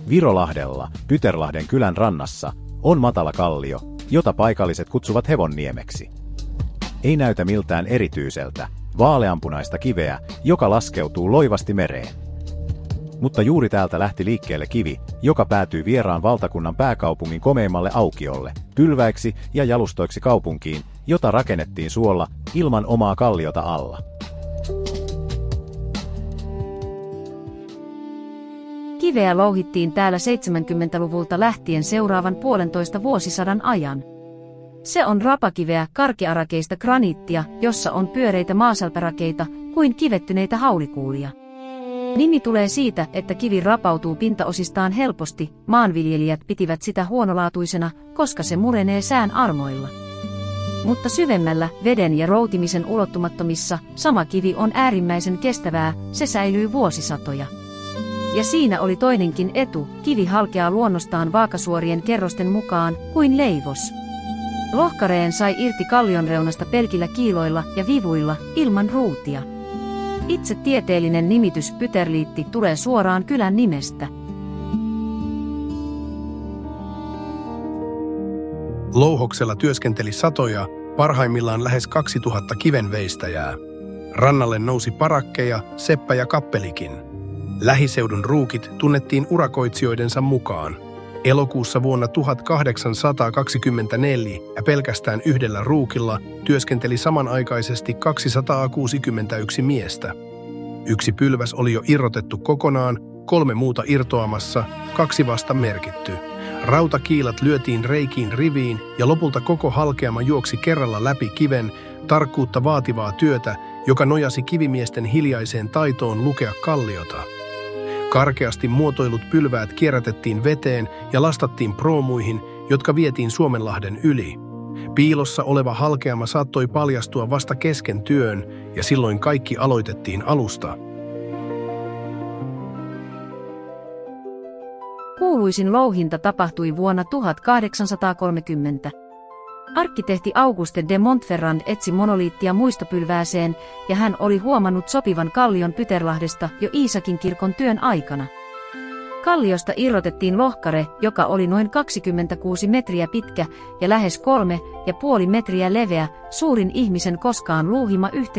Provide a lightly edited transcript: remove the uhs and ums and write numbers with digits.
Virolahdella, Pyterlahden kylän rannassa, on matala kallio, jota paikalliset kutsuvat Hevonniemeksi. Ei näytä miltään erityiseltä, vaaleanpunaista kiveä, joka laskeutuu loivasti mereen. Mutta juuri täältä lähti liikkeelle kivi, joka päätyy vieraan valtakunnan pääkaupungin komeimmalle aukiolle, pylväiksi ja jalustoiksi kaupunkiin, jota rakennettiin suolla, ilman omaa kalliota alla. Kiveä louhittiin täällä 70-luvulta lähtien seuraavan 1,5 vuosisadan ajan. Se on rapakiveä, karkearakeista graniittia, jossa on pyöreitä maasalpärakeita kuin kivettyneitä haulikuulia. Nimi tulee siitä, että kivi rapautuu pintaosistaan helposti, maanviljelijät pitivät sitä huonolaatuisena, koska se murenee sään armoilla. Mutta syvemmällä, veden ja routimisen ulottumattomissa, sama kivi on äärimmäisen kestävää, se säilyy vuosisatoja. Ja siinä oli toinenkin etu, kivi halkeaa luonnostaan vaakasuorien kerrosten mukaan, kuin leivos. Lohkareen sai irti kallionreunasta pelkillä kiiloilla ja vivuilla, ilman ruutia. Itse tieteellinen nimitys pyterliitti tulee suoraan kylän nimestä. Louhoksella työskenteli satoja, parhaimmillaan lähes 2000 kivenveistäjää. Rannalle nousi parakkeja, seppä ja kappelikin. Lähiseudun ruukit tunnettiin urakoitsijoidensa mukaan. Elokuussa vuonna 1824 ja pelkästään yhdellä ruukilla työskenteli samanaikaisesti 261 miestä. Yksi pylväs oli jo irrotettu kokonaan, 3 muuta irtoamassa, 2 vasta merkitty. Rautakiilat lyötiin reikiin riviin ja lopulta koko halkeama juoksi kerralla läpi kiven, tarkkuutta vaativaa työtä, joka nojasi kivimiesten hiljaiseen taitoon lukea kalliota. Karkeasti muotoilut pylväät kierrätettiin veteen ja lastattiin proomuihin, jotka vietiin Suomenlahden yli. Piilossa oleva halkeama saattoi paljastua vasta kesken työn, ja silloin kaikki aloitettiin alusta. Kuuluisin louhinta tapahtui vuonna 1830. Arkkitehti Auguste de Montferrand etsi monoliittia muistopylvääseen, ja hän oli huomannut sopivan kallion Pyterlahdesta jo Iisakin kirkon työn aikana. Kalliosta irrotettiin lohkare, joka oli noin 26 metriä pitkä ja lähes 3,5 metriä leveä, suurin ihmisen koskaan luuhima